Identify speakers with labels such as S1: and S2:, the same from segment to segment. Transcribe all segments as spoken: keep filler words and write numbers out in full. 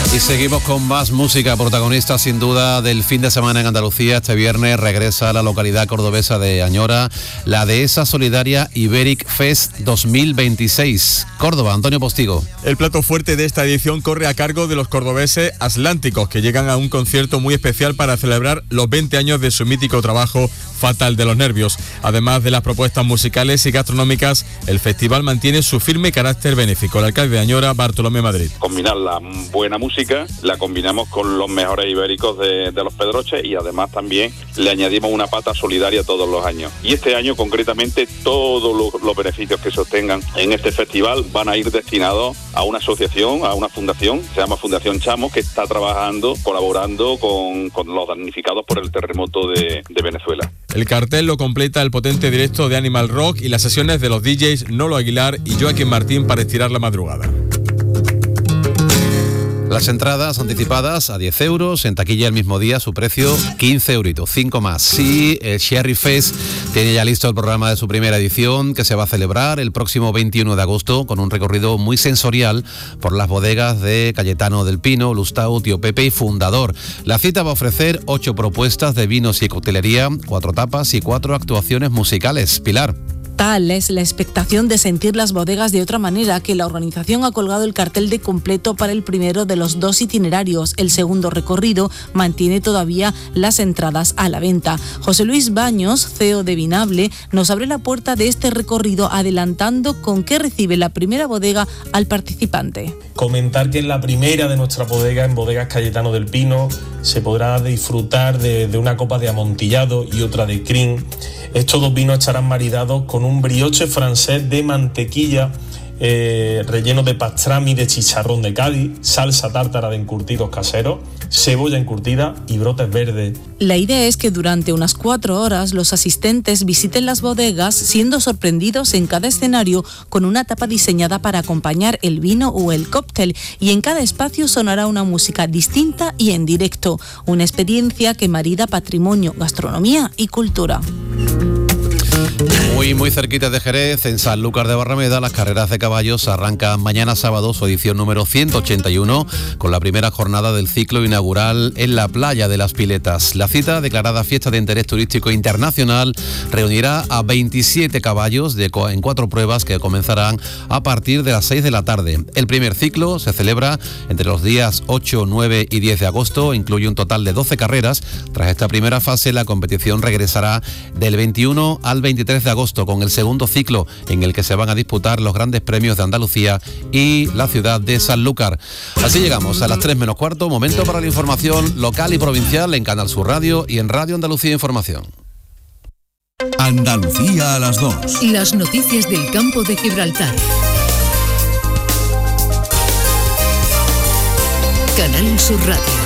S1: Y seguimos con más música, protagonista sin duda del fin de semana en Andalucía. Este viernes regresa a la localidad cordobesa de Añora la Dehesa Solidaria Iberic Fest dos mil veintiséis. Córdoba, Antonio Postigo.
S2: El plato fuerte de esta edición corre a cargo de los cordobeses Atlánticos, que llegan a un concierto muy especial para celebrar los veinte años de su mítico trabajo Fatal de los Nervios. Además de las propuestas musicales y gastronómicas, el festival mantiene su firme carácter benéfico. El alcalde de Añora, Bartolomé Madrid.
S3: Combinar la buena música, la combinamos con los mejores ibéricos de, de los Pedroches y además también le añadimos una pata solidaria todos los años. Y este año concretamente todos los, los beneficios que se obtengan en este festival van a ir destinados a una asociación, a una fundación, se llama Fundación Chamos, que está trabajando, colaborando con, con los damnificados por el terremoto de, de Venezuela.
S2: El cartel lo completa el potente directo de Animal Rock y las sesiones de los D Js Nolo Aguilar y Joaquín Martín para estirar la madrugada.
S1: Las entradas anticipadas a diez euros, en taquilla el mismo día su precio quince euritos, cinco más. Sí, el Sherry Fest tiene ya listo el programa de su primera edición, que se va a celebrar el próximo veintiuno de agosto con un recorrido muy sensorial por las bodegas de Cayetano del Pino, Lustau, Tío Pepe y Fundador. La cita va a ofrecer ocho propuestas de vinos y coctelería, cuatro tapas y cuatro actuaciones musicales. Pilar.
S4: Tal es la expectación de sentir las bodegas de otra manera, que la organización ha colgado el cartel de completo para el primero de los dos itinerarios. El segundo recorrido mantiene todavía las entradas a la venta. José Luis Baños, C E O de Vinable, nos abre la puerta de este recorrido adelantando con qué recibe la primera bodega al participante.
S5: Comentar que en la primera de nuestra bodega, en Bodegas Cayetano del Pino, se podrá disfrutar de, de una copa de amontillado y otra de crin. Estos dos vinos estarán maridados con un brioche francés de mantequilla eh, relleno de pastrami de chicharrón de Cádiz, salsa tártara de encurtidos caseros, cebolla encurtida y brotes verdes.
S4: La idea es que durante unas cuatro horas los asistentes visiten las bodegas siendo sorprendidos en cada escenario con una tapa diseñada para acompañar el vino o el cóctel, y en cada espacio sonará una música distinta y en directo, una experiencia que marida patrimonio, gastronomía y cultura.
S1: Muy, muy cerquita de Jerez, en Sanlúcar de Barrameda, las carreras de caballos arrancan mañana sábado su edición número ciento ochenta y uno con la primera jornada del ciclo inaugural en la playa de las Piletas. La cita, declarada fiesta de interés turístico internacional, reunirá a veintisiete caballos de, en cuatro pruebas que comenzarán a partir de las seis de la tarde. El primer ciclo se celebra entre los días ocho, nueve y diez de agosto, incluye un total de doce carreras. Tras esta primera fase, la competición regresará del veintiuno al veintitrés de agosto con el segundo ciclo, en el que se van a disputar los grandes premios de Andalucía y la ciudad de Sanlúcar. Así llegamos a las tres menos cuarto, momento para la información local y provincial en Canal Sur Radio y en Radio Andalucía Información.
S6: Andalucía a las dos.
S7: Las noticias del campo de Gibraltar. Canal Sur Radio.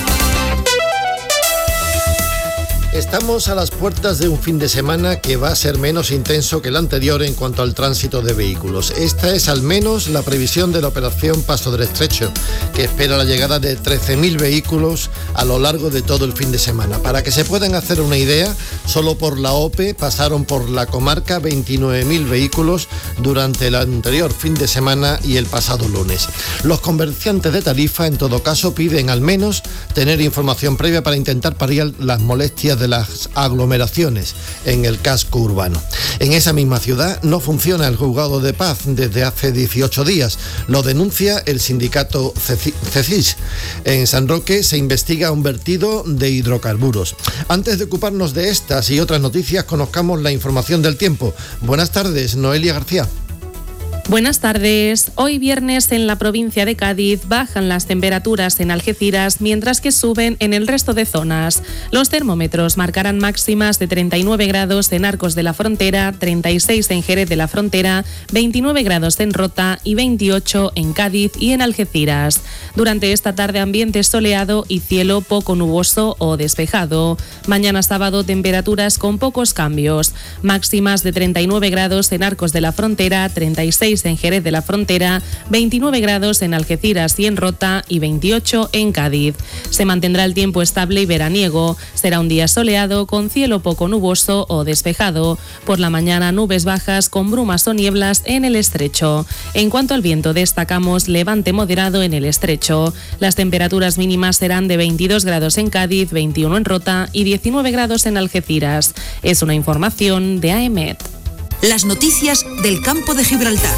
S8: Estamos a las puertas de un fin de semana que va a ser menos intenso que el anterior en cuanto al tránsito de vehículos. Esta es al menos la previsión de la operación Paso del Estrecho, que espera la llegada de trece mil vehículos a lo largo de todo el fin de semana. Para que se puedan hacer una idea, solo por la O P E pasaron por la comarca veintinueve mil vehículos durante el anterior fin de semana y el pasado lunes. Los comerciantes de Tarifa, en todo caso, piden al menos tener información previa para intentar paliar las molestias de de las aglomeraciones en el casco urbano. En esa misma ciudad no funciona el juzgado de paz desde hace dieciocho días. Lo denuncia el sindicato CECIS. En San Roque se investiga un vertido de hidrocarburos. Antes de ocuparnos de estas y otras noticias, conozcamos la información del tiempo. Buenas tardes, Noelia García.
S9: Buenas tardes. Hoy viernes en la provincia de Cádiz bajan las temperaturas en Algeciras, mientras que suben en el resto de zonas. Los termómetros marcarán máximas de treinta y nueve grados en Arcos de la Frontera, treinta y seis en Jerez de la Frontera, veintinueve grados en Rota y veintiocho en Cádiz y en Algeciras. Durante esta tarde ambiente soleado y cielo poco nuboso o despejado. Mañana sábado temperaturas con pocos cambios. Máximas de treinta y nueve grados en Arcos de la Frontera, treinta y seis veintiséis en Jerez de la Frontera, veintinueve grados en Algeciras y en Rota y veintiocho en Cádiz. Se mantendrá el tiempo estable y veraniego. Será un día soleado con cielo poco nuboso o despejado. Por la mañana nubes bajas con brumas o nieblas en el estrecho. En cuanto al viento, destacamos levante moderado en el estrecho. Las temperaturas mínimas serán de veintidós grados en Cádiz, veintiuno en Rota y diecinueve grados en Algeciras. Es una información de A E M E T.
S7: Las noticias del campo de Gibraltar.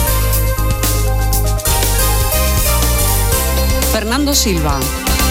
S7: Fernando Silva.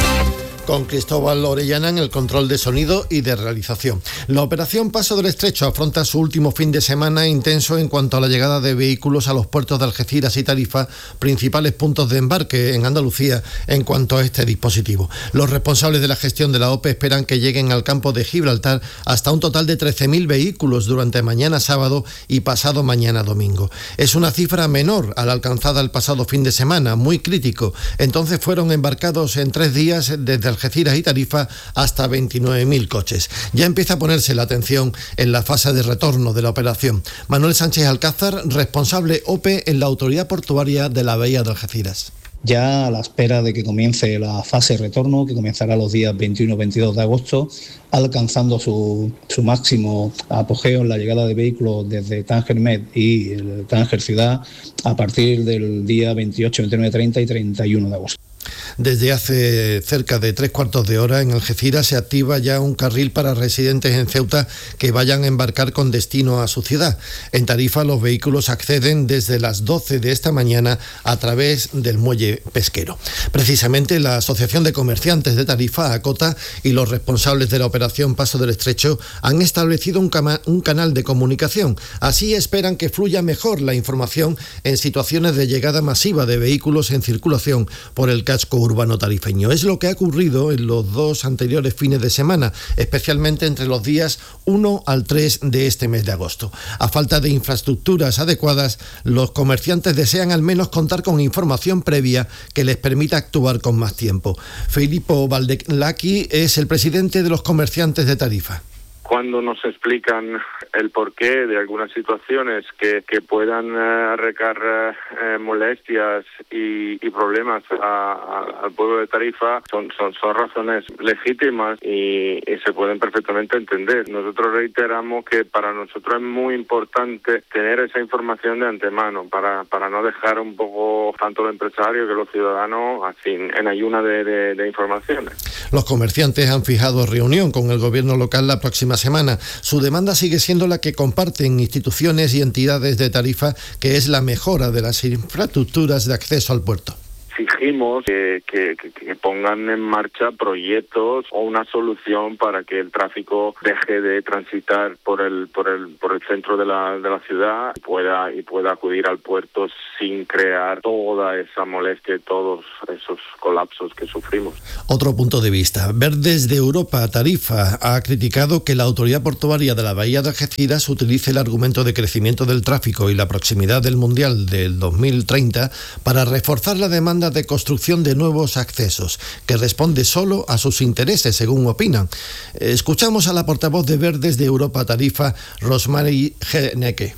S8: Con Cristóbal Orellana en el control de sonido y de realización. La operación Paso del Estrecho afronta su último fin de semana intenso en cuanto a la llegada de vehículos a los puertos de Algeciras y Tarifa, principales puntos de embarque en Andalucía en cuanto a este dispositivo. Los responsables de la gestión de la O P E esperan que lleguen al campo de Gibraltar hasta un total de trece mil vehículos durante mañana sábado y pasado mañana domingo. Es una cifra menor a la alcanzada el pasado fin de semana, muy crítico. Entonces fueron embarcados en tres días desde Algeciras y Tarifa hasta veintinueve mil coches. Ya empieza a ponerse la atención en la fase de retorno de la operación. Manuel Sánchez Alcázar, responsable O P E en la Autoridad Portuaria de la Bahía de Algeciras.
S6: Ya a la espera de que comience la fase de retorno, que comenzará los días veintiuno y veintidós de agosto, alcanzando su, su máximo apogeo en la llegada de vehículos desde Tánger Med y el Tánger Ciudad a partir del día veintiocho, veintinueve, treinta y treinta y uno de agosto.
S8: Desde hace cerca de tres cuartos de hora en Algeciras se activa ya un carril para residentes en Ceuta que vayan a embarcar con destino a su ciudad. En Tarifa los vehículos acceden desde las doce de esta mañana a través del muelle pesquero. Precisamente la Asociación de Comerciantes de Tarifa, ACOTA, y los responsables de la operación Paso del Estrecho han establecido un, cama, un canal de comunicación. Así esperan que fluya mejor la información en situaciones de llegada masiva de vehículos en circulación por el casco urbano tarifeño. Es lo que ha ocurrido en los dos anteriores fines de semana, especialmente entre los días uno al tres de este mes de agosto. A falta de infraestructuras adecuadas, los comerciantes desean al menos contar con información previa que les permita actuar con más tiempo. Filippo Valdelacchi es el presidente de los comerciantes de Tarifa.
S10: Cuando nos explican el porqué de algunas situaciones que, que puedan uh, arrecar uh, molestias y, y problemas a, a, al pueblo de Tarifa, son, son, son razones legítimas y, y se pueden perfectamente entender. Nosotros reiteramos que para nosotros es muy importante tener esa información de antemano para, para no dejar un poco tanto los empresarios que los ciudadanos así en ayuna de, de, de informaciones.
S8: Los comerciantes han fijado reunión con el gobierno local la próxima semana. Su demanda sigue siendo la que comparten instituciones y entidades de Tarifa, que es la mejora de las infraestructuras de acceso al puerto.
S10: Exigimos que, que, que pongan en marcha proyectos o una solución para que el tráfico deje de transitar por el por el por el centro de la de la ciudad y pueda y pueda acudir al puerto sin crear toda esa molestia y todos esos colapsos que sufrimos.
S8: Otro punto de vista. Verdes de Europa, Tarifa, ha criticado que la Autoridad Portuaria de la Bahía de Algeciras utilice el argumento de crecimiento del tráfico y la proximidad del Mundial del dos mil treinta para reforzar la demanda de construcción de nuevos accesos, que responde solo a sus intereses, según opinan. Escuchamos a la portavoz de Verdes de Europa Tarifa, Rosmary Geneke.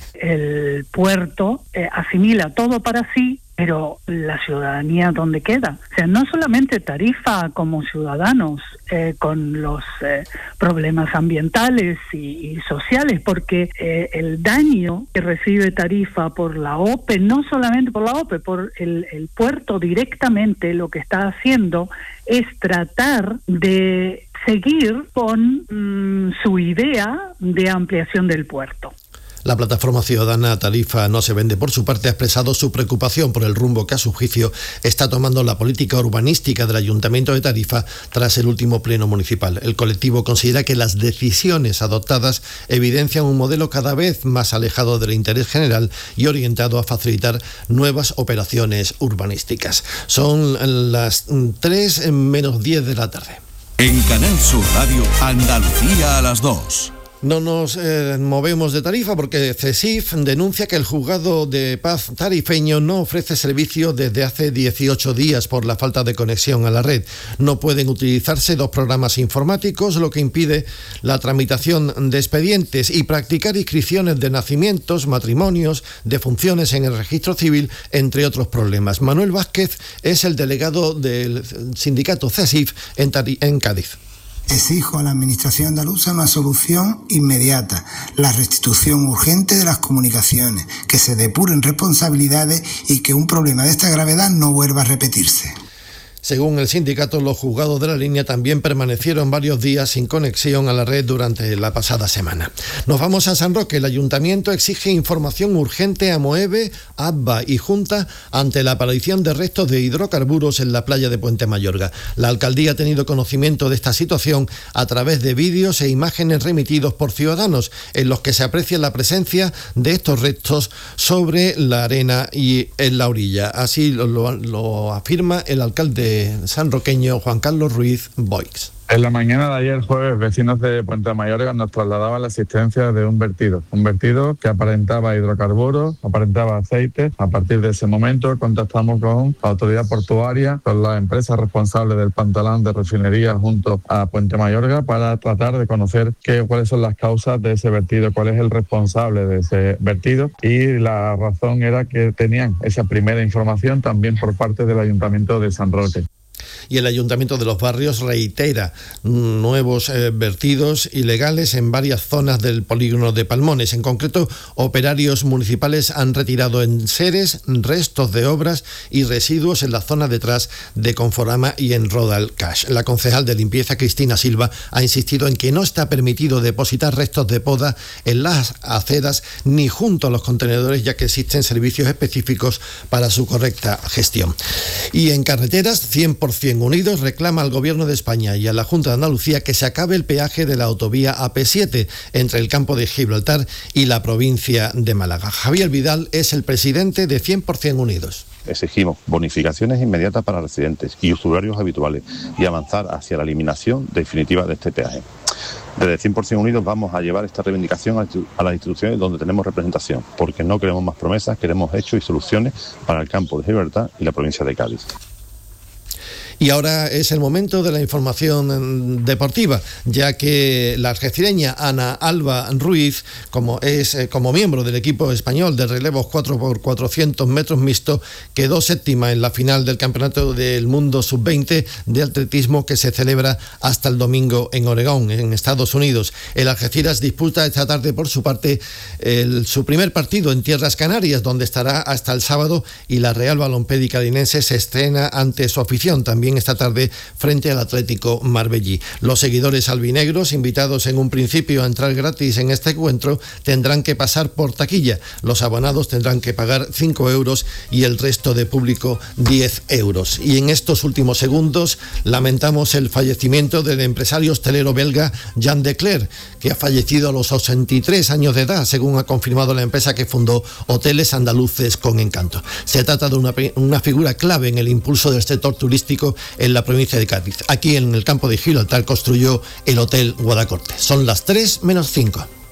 S11: El puerto eh, asimila todo para sí, pero la ciudadanía, ¿dónde queda? O sea, no solamente Tarifa como ciudadanos eh, con los eh, problemas ambientales y, y sociales, porque eh, el daño que recibe Tarifa por la O P E, no solamente por la O P E, por el, el puerto directamente, lo que está haciendo es tratar de seguir con mmm, su idea de ampliación del puerto.
S8: La plataforma ciudadana Tarifa no se vende, por su parte, ha expresado su preocupación por el rumbo que a su juicio está tomando la política urbanística del Ayuntamiento de Tarifa tras el último pleno municipal. El colectivo considera que las decisiones adoptadas evidencian un modelo cada vez más alejado del interés general y orientado a facilitar nuevas operaciones urbanísticas. Son las tres menos diez de la tarde.
S12: En Canal Sur Radio, Andalucía a las dos.
S8: No nos eh, movemos de Tarifa porque CESIF denuncia que el juzgado de paz tarifeño no ofrece servicio desde hace dieciocho días por la falta de conexión a la red. No pueden utilizarse dos programas informáticos, lo que impide la tramitación de expedientes y practicar inscripciones de nacimientos, matrimonios, defunciones en el registro civil, entre otros problemas. Manuel Vázquez es el delegado del sindicato CESIF en, Tari- en Cádiz.
S12: Exijo a la Administración andaluza una solución inmediata, la restitución urgente de las comunicaciones, que se depuren responsabilidades y que un problema de esta gravedad no vuelva a repetirse.
S8: Según el sindicato, los juzgados de la línea también permanecieron varios días sin conexión a la red durante la pasada semana. Nos vamos a San Roque. El ayuntamiento exige información urgente a Moeve, A B B A y Junta ante la aparición de restos de hidrocarburos en la playa de Puente Mayorga. La alcaldía ha tenido conocimiento de esta situación a través de vídeos e imágenes remitidos por ciudadanos en los que se aprecia la presencia de estos restos sobre la arena y en la orilla. Así lo, lo, lo afirma el alcalde sanroqueño Juan Carlos Ruiz Boix.
S13: En la mañana de ayer jueves, vecinos de Puente Mayorga nos trasladaban la existencia de un vertido, un vertido que aparentaba hidrocarburos, aparentaba aceite. A partir de ese momento contactamos con la autoridad portuaria, con la empresa responsable del pantalón de refinería junto a Puente Mayorga para tratar de conocer qué, cuáles son las causas de ese vertido, cuál es el responsable de ese vertido, y la razón era que tenían esa primera información también por parte del Ayuntamiento de San Roque.
S8: Y el Ayuntamiento de Los Barrios reitera nuevos eh, vertidos ilegales en varias zonas del polígono de Palmones. En concreto, operarios municipales han retirado enseres, restos de obras y residuos en la zona detrás de Conforama y en Rodal Cash. La concejal de limpieza, Cristina Silva, ha insistido en que no está permitido depositar restos de poda en las aceras ni junto a los contenedores, ya que existen servicios específicos para su correcta gestión. Y en carreteras, cien por ciento Unidos reclama al Gobierno de España y a la Junta de Andalucía que se acabe el peaje de la autovía A P siete entre el campo de Gibraltar y la provincia de Málaga. Javier Vidal es el presidente de cien por ciento Unidos.
S14: Exigimos bonificaciones inmediatas para residentes y usuarios habituales y avanzar hacia la eliminación definitiva de este peaje. Desde cien por ciento Unidos vamos a llevar esta reivindicación a las instituciones donde tenemos representación, porque no queremos más promesas, queremos hechos y soluciones para el campo de Gibraltar y la provincia de Cádiz.
S8: Y ahora es el momento de la información deportiva, ya que la algecireña Ana Alba Ruiz, como es eh, como miembro del equipo español de relevos cuatro por cuatrocientos metros mixto, quedó séptima en la final del Campeonato del Mundo sub veinte de atletismo que se celebra hasta el domingo en Oregón, en Estados Unidos. El Algeciras disputa esta tarde por su parte el, su primer partido en Tierras Canarias, donde estará hasta el sábado, y la Real Balompédica Carinense se estrena ante su afición también esta tarde frente al Atlético Marbellí. Los seguidores albinegros, invitados en un principio a entrar gratis en este encuentro, tendrán que pasar por taquilla. Los abonados tendrán que pagar cinco euros y el resto de público diez euros. Y en estos últimos segundos lamentamos el fallecimiento del empresario hostelero belga Jean Declercq, que ha fallecido a los ochenta y tres años de edad, según ha confirmado la empresa que fundó Hoteles Andaluces con Encanto. Se trata de una, una figura clave en el impulso del sector turístico en la provincia de Cádiz. Aquí en el campo de Gibraltar construyó el Hotel Guadacorte. Son las tres menos cinco.